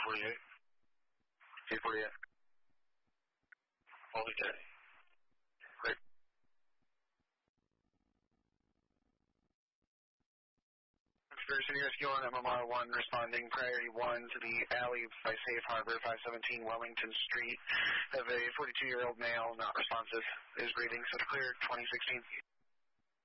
248. 248. Hold it steady. Great. City Rescue on MMR 1 responding priority 1 to the alley by Safe Harbor, 517 Wellington Street, of a 42-year-old male not responsive. Is breathing, so clear, 2016.